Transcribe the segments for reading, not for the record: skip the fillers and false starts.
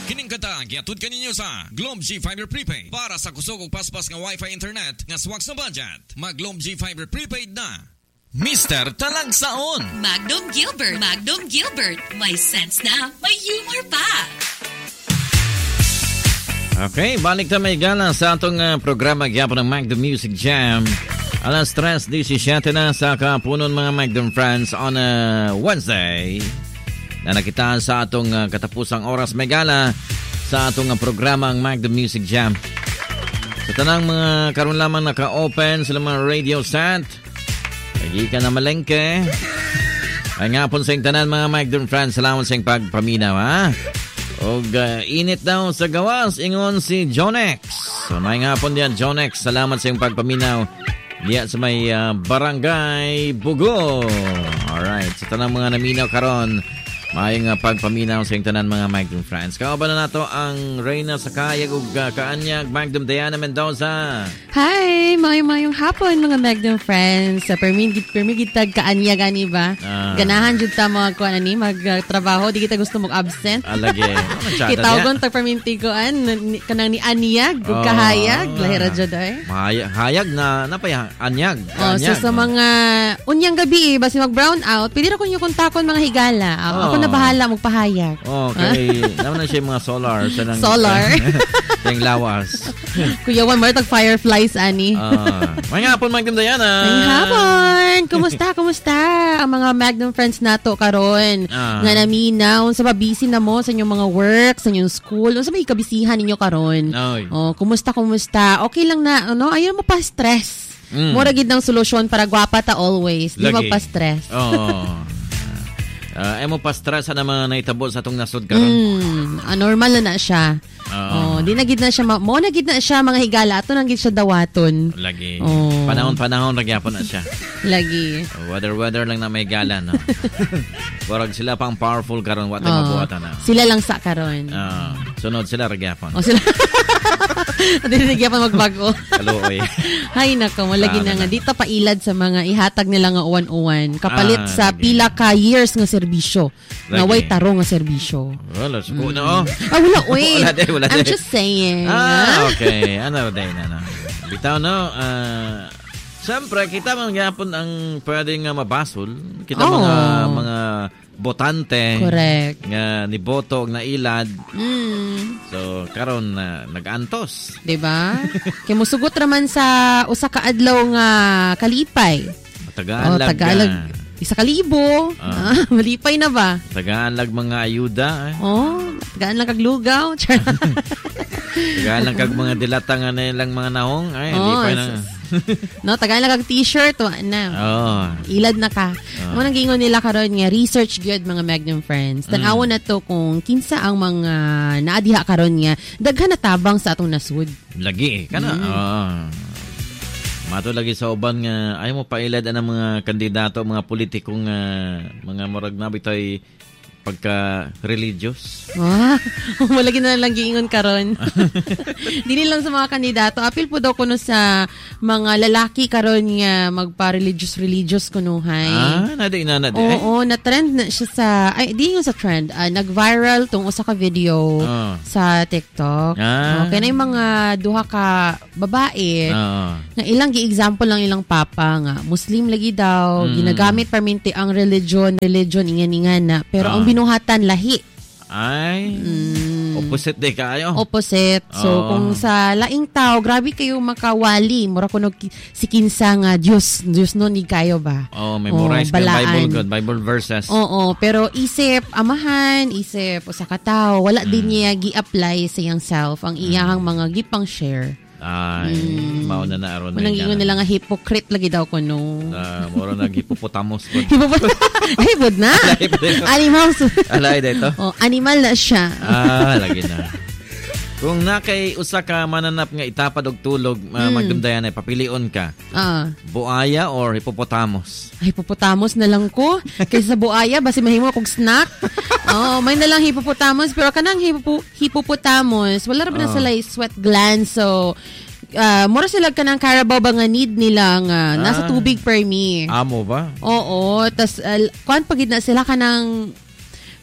Kining kata giatud kaninyo sa Globe G Fiber Prepaid para sa kusog ug paspas nga Wi-Fi internet nga swak sa budget. Mag Globe G Fiber Prepaid na. Mr. Talagsaon. Magnum Gilbert. Magnum Gilbert. May sense na, may humor pa. Okay, balik na may gala sa atong programa gyapon ng Magnum Music Jam. Alas 3:17 na sa kapunon mga Magnum friends on Wednesday. Na nakita sa atong katapusang oras may gala sa atong programa ang Magnum Music Jam. Sa tanang mga karon lamang naka-open sila mga radio set. Lagi ka na malengke. Ay nga po sa tanan mga Magnum friends, salamat sa pagpaminaw ha. O init daw sa gawas, ingon si Jonex. So may nga po diyan Jonex, salamat sa pagpaminaw. Diya sa may Barangay Bugo. Alright, sa tanang mga naminaw karon, mayong pagpaminaw sa tanan mga Magnum friends. Kauban na nato ang Reyna sa Kayag ug Kaanyag, Magnum Diana Mendoza. Hi! Mayong hapon mga Magnum friends. Sa permigitag Kaanyag ani ba? Ganahan jud ta mga kuan ani magtrabaho, di kita gusto mong absent. Alage. Kitawgon tag perminti ko kanang ni Anyag ug Kahayag, lahira jud ay. Hayag na napay Anyag. So sa mga unyang gabi basi mag brown out, pili ra ko yung kontakon mga higala. Ako na bahala magpahayag. Okay. Naman na siya mga solar. Solar? Yung lawas. Kuya Juan, tag fireflies, ani. May hapon, Magnum Diana. May hapon. Kumusta? Ang mga Magnum friends nato karon nga naminaw. Sa busy na mo sa inyong mga work, sa inyong school. Sa may kabisihan ninyo karon. Kumusta? Okay lang na. Ayaw mo pa stress. Mura gid ng solusyon para gwapa ta always. Di magpa-stress. Emo pa stress na mga naitabo sa atong nasod karon. Normal na siya. Di na gid na siya mo na gid na siya mga higala ato nang gid siya dawaton. Lagi. Panahon ragyapon na siya. Lagi. Weather lang na may higala no. Warag sila pang powerful karon wa tay mabuhatan na. Sila lang sa karon. Sunod sila ragyapon. Sila. Dili gyapon magbago. Kaluoy. Hay nako, malagi na nga dito pailad sa mga ihatag nila nga uwan-uwan kapalit sa pila ka years nga serbisyo. Nga way tarong nga serbisyo. Wala suko na wala wait. I'm just saying. Okay. Ano day na. Bitaw no. Siyempre, kita man gyapon ang pwedeng mabasol. Kita mga botante. Correct. Nga niboto na ilad. So, karon nag-antos. Diba? Kaya musugot raman sa usa ka adlaw nga kalipay. Tagalog. Isa kalibo. Malipay na ba? Tagaan-lag mga ayuda. Tagaan lang kag lugaw. Tagaan lang kag mga dilatangan na lang mga nahong. Ay, lipay na. Tagaan lang kag t-shirt. Ilad na ka. Nang gingon nila karon nga research gyud mga Magnum friends. Tan-awon na to kung kinsa ang mga naadiha karon nga daghan na tabang sa atong nasud. Lagi kana. Mato lagi sa uban nga ay mo pailad ang mga kandidato, mga politikong mga murag na bitoy pagka-religious. Wala na lang giingon karon. Dili lang sa mga kandidato. Apil po daw kuno sa mga lalaki karon nga magpa-religious kunuhay. Nadi. Oo, na-trend na siya sa, di yung sa trend. Nag-viral tong usa ka video sa TikTok. Okay na yung mga duha ka babae na ilang gi-example lang ilang papa nga. Muslim lagi daw. Ginagamit perminti ang religion, ingan-ingan na. Pero ang binuhatan lahi. Opposite day kayo. Opposite. So, kung sa laing tao, grabe kayo makawali. Mura kuno si kinsa nga Diyos no ni kayo ba? Memorize ka Bible verses. Pero isip amahan, isip usa ka tao, wala din niya gi-apply sa iyang self ang iyang mga gipang share. Mauna na aron. Manang nila nga hypocrite lagi daw ko no. Moro nag hippopotamus ko. Hipod na. Animal. Alay dito. Animal na siya. Lagi na. Kung nakay usa ka mananap nga itapad og tulog, Magnum Diana, papilion ka. Buaya or hippopotamus? Hippopotamus na lang ko. Kaysa buaya, basi mahimo kog snack. May na lang hippopotamus. Pero kanang hippopotamus, wala ra ba na sila sweat glands. So, mura sila kanang Carabao ba nga need nila nga nasa tubig per me. Amo ba? Oo. Tas, kuan pagid na sila kanang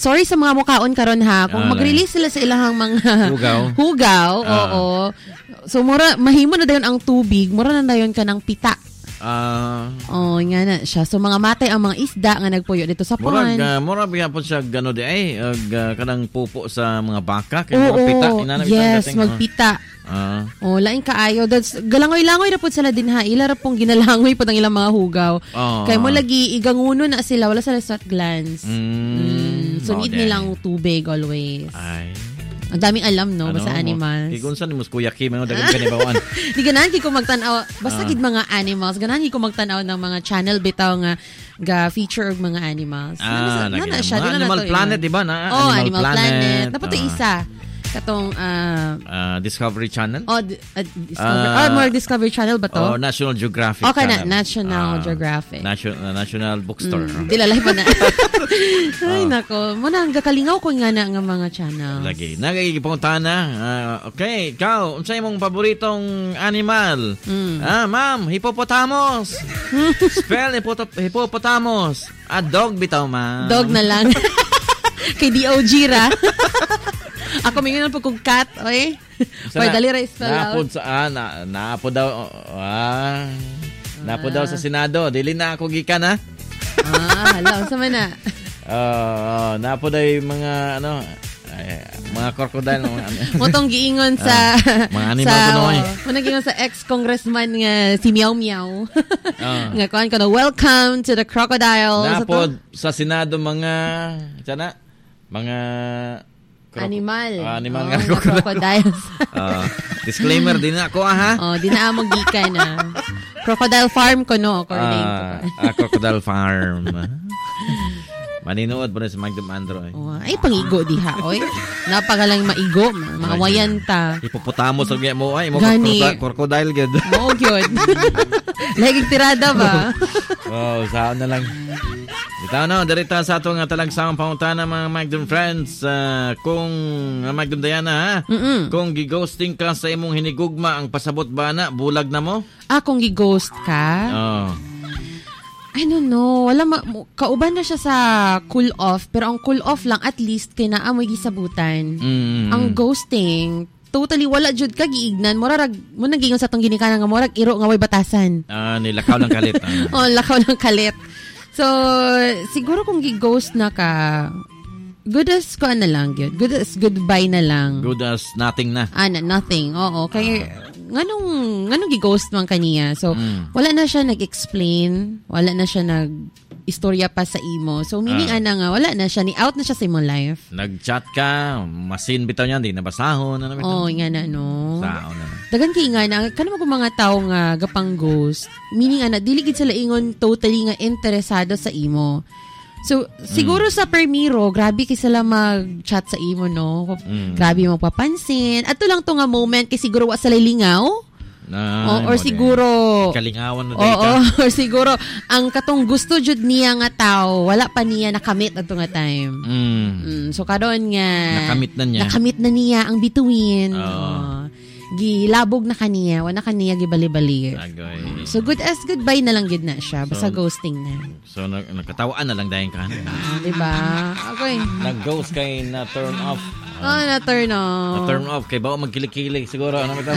sorry sa mga mukaon karon ha. Kung mag-release sila sa ilahang mga hugaw, oo. So mura mahimo na dayon ang tubig, mura na dayon ka ng pita. Nga na siya. So mga matay ang mga isda nga nagpuyo dito sa pond. Mura bigyan po siya gano di ay kanang pupo sa mga baka kay mga pita. Yes, magpita. Laing kaayo. Galangoy-langoy na po sila din ha. Ila ra pong ginalangoy po ng ilang mga hugaw. Kay mo lagi iganguno na sila. Wala sila sweat glands. So need nilang tubig always. Ay. Ang daming alam, no? Basta animals. Kung saan mo kuyaki, mga dagang kanibawan. Di ganahan ko magtanaw. Basta gid mga animals. Ganahan ko magtanaw ng mga channel bitaw nga ga-feature og mga animals. Animal Planet, di ba? Animal Planet. Dapat isa. Katong Discovery Channel? More Discovery Channel ba to? National Geographic Channel. National Geographic. National Bookstore. Dilalay pa na. Ay, nako. Muna, gakalingaw ko nga na nga mga channels. Lagi. Nagigipungta na. Okay, ikaw, unsay mong paboritong animal? Ma'am, hippopotamus. Spell hippopotamus. Dog bitaw, ma'am. Dog na lang. Kay DOG ra. Ako mingon po kung cat, oy. Pwede dali ra spell out. Naapo daw. Naapo daw sa Senado. Dili na ako gikan ha. Hala, sa man na. Naapo daw mga mga crocodile motong giingon sa mga animal ko noy. Motong giingon sa ex-congressman nga si Meow Meow. Nga kuan ko na welcome to the crocodiles. Naapo sa Senado mga animal nga crocodiles. Disclaimer din ako ha. Di na mo gikan na. Crocodile farm ko no according to. Crocodile farm. Maninood po na sa Magdum Android. Ay pangigo diha oy. Napagalang maigo, mga wayanta. Hippopotamus og mo ay mo crocodile gid. Mo gyud. Lagi tirada ba? Saan na lang. Bitaw na, darita sa atong talagsamang pangutana mga Magdum friends. Kung Magdum Diana ha? Kung gighosting ka sa imong hinigugma, ang pasabot ba na? Bulag na mo? Kung gighost ka? I don't know. Kauban na siya sa cool off. Pero ang cool off lang, at least, kinaamoy gisabutan. Ang ghosting, totally wala jud ka giignan. Murag, mo nagingon sa itong ginikanan nga murag, iro nga way batasan. Nilakaw lang kalit. Lakaw lang kalit. So, siguro kung gighost na ka, good as ko na lang yun. Good as goodbye na lang. Good as nothing na. Nothing. Oo. Kaya, nganong gighost man kaniya. So, wala na siya nag-explain. Wala na siya istorya pa sa imo. So, meaning nga, wala na siya. Ni-out na siya sa imong life. Nag-chat ka, masin bitaw niya, di nabasahon. Nga na, no? Sao na. Dagan kay nga na, kanang mga tao nga gapang ghost, meaning diligid sila ingon totally nga interesado sa imo. So, siguro sa permiro, grabe kay sila mag-chat sa imo, no? Grabe magpapansin. At to lang to nga moment kay siguro wa sila lingaw. Or siguro kalingawan na data. Or siguro ang katong gusto jud niya nga tao wala pa niya nakamit adto nga time. So karon nga nakamit na niya ang bituin. Gilabog na kaniya, wala kaniya gibali-bali. So good as goodbye na lang gid na siya, basta ghosting na. So nakatawaan na lang dayon ka. Diba? Okay. Nag-ghost kay na turn off. Na-turn off. Na-turn off kay bao magkilikili siguro bitaw.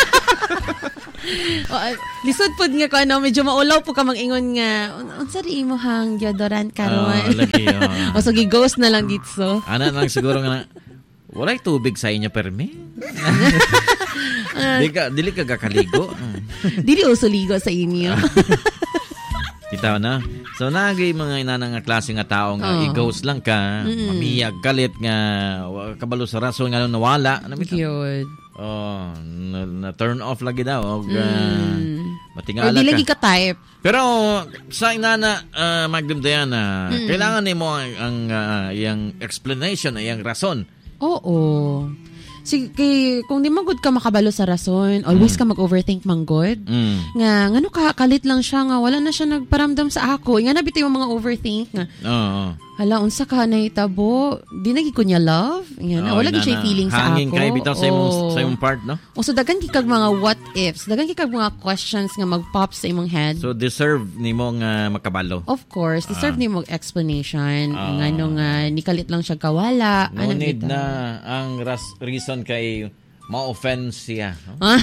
Lisod pod nga ko medyo maulaw po ka mangingon nga unsa ri imo hang deodorant karon. O so gi-ghost na lang ditso. Ana lang siguro nga walay tubig sa inyo permi. Dili ka kakaligo. Dili uso ligo sa inyo. Bitaw na. So nagay mga inanang nga klase nga tao nga i-ghost lang ka, mamiyag kalit nga kabalo sa rason nga nawala. Cute. Na turn off lagi daw. Matingala ka. Di lagi ka type. Pero sa inana Magdum Diana, kailangan nimo ang iyang explanation, iyang rason. Oo. Sige, kung di magud ka makabalo sa rason, always ka mag-overthink manggod. Nga, ngano ka, kalit lang siya nga, wala na siya nagparamdam sa ako. Nga nabito yung mga overthink nga. Hala, unsa ka na itabo? Di nagi ko niya love? Yan, wala gid siya feeling sa ako. Hanging kayo bitaw sa imong part, no? O so dagan kikag mga what ifs, dagan kikag mga questions nga mag-pop sa imong head. So deserve nimo nga makabalo. Of course, deserve nimo explanation. Ngano nga nikalit lang siya kawala. No need na ang reason kay ma-offend siya.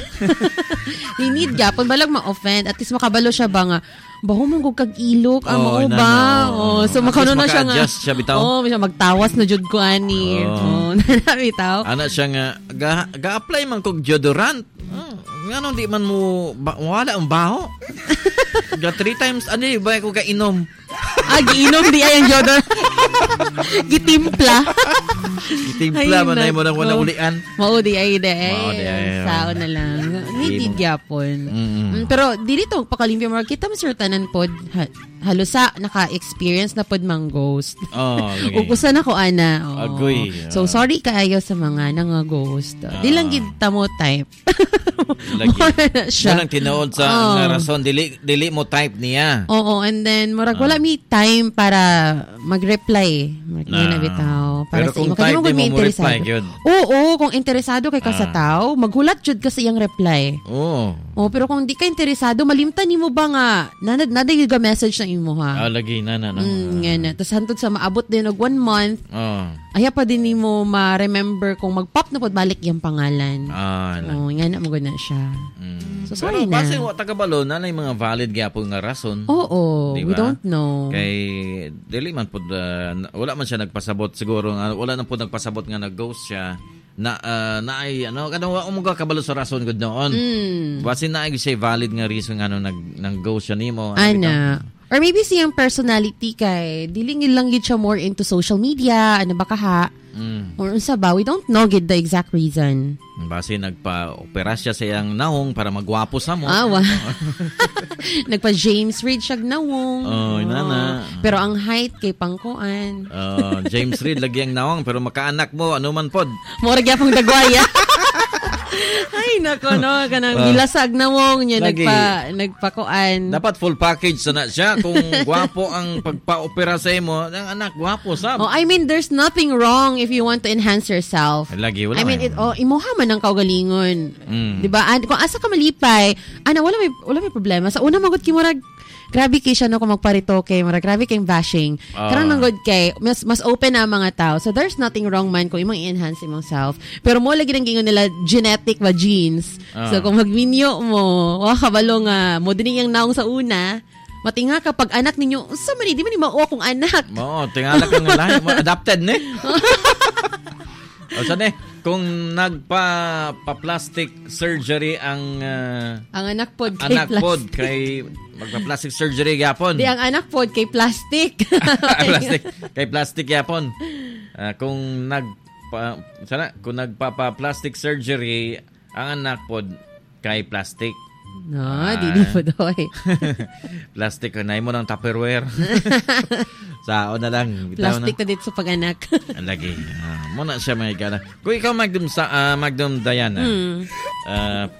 Ni need gapon balag ma-offend, at least makabalo siya ba nga baho mong kag ilok amo ba. So makano na siya nga. Siya bitaw. Magtawas na jud ko ani. Na bitaw. Ana siya nga ga-apply man kog deodorant. Ngano di man mo wala ang baho. Ga 3 times ani ba ko kainom. Giinom di ay ang deodorant. Gitimpla. Gitimpla man ay mo nang wala ulian. Mao di ay sao na lang. Need gyapon. Pero dili to pakalimpyo mo kita mo tanan pod halusa naka-experience na pod mang ghost. Okay. Usa na ko ana. Agoy. So sorry kaayo sa mga nanga ghost. Di lang gid ta mo type. Lagi. Siya nang tinuod sa nga rason dili mo type niya. Oo, and then murag wala mi time para mag-reply. Na bitaw para pero sa imo kung type di mo reply gyud. Oo, kung interesado kay ka sa tao, maghulat jud ka sa iyang reply. Pero kung di ka interesado, malimtan nimo ba nga naday ga message na imo ha. Lagi na. Ngana. Tapos hantod sa maabot din og 1 month. Aya pa din nimo ma-remember kung mag-pop na pod balik yung pangalan. Ngana mo guna siya. So sorry pero, na. Pero base tagabalo na yung mga valid gyapon nga rason. Oo, diba? We don't know. Kay dili man pod wala man siya nagpasabot siguro wala na pod nagpasabot nga nag-ghost siya. Na ay kanang umuga kabalo sa rason gud noon. Base na ay say valid nga reason nga nag-ghost siya nimo. Ana. Or maybe siyang personality kay dili lang gid siya more into social media, ano ba kaha? Or unsa ba? We don't know gid the exact reason. Base nagpa-opera siya sa iyang naong para magwapo sa mo. Nagpa James Reid siya nawong. Nana. Pero ang height kay pangkuan. James Reid lagi ang nawong pero makaanak mo ano man pod. Mura gyapon dagwaya. Ay nako no kanang gilasag nawong niya nagpakuan. Dapat full package sana siya kung gwapo ang pagpa-opera sa imo, ang anak gwapo sab. I mean there's nothing wrong if you want to enhance yourself. Lagi wala. I mean imuha man ang kaugalingon. Di ba? Kung asa ka malipay, wala may problema. Sa una magud ki murag grabe kay siya no kung magparitoke, murag grabe kay bashing. Karang manggod kay mas open na mga tao. So there's nothing wrong man kung imong i-enhance imong self. Pero mo lagi nang gingon nila genetic ba genes. So kung magminyo mo, kabalo nga mo dinhi yang naong sa una. Matinga kapag anak ninyo, unsa man di man ni mao akong anak. Mo, tingala kang lahi mo adopted ni. O sane, kung nagpa-plastic surgery ang anak pod kay magpa-plastic surgery gyapon. Di ang anak pod kay plastic. Kay plastic gyapon. Kung nagpa-plastic surgery ang anak pod kay plastic. No, di po doy. Plastic na mo ng Tupperware. Sao na lang. Plastic na dito sa pag-anak. Lagi. Muna siya mga gana. Kung ikaw Magdum Diana,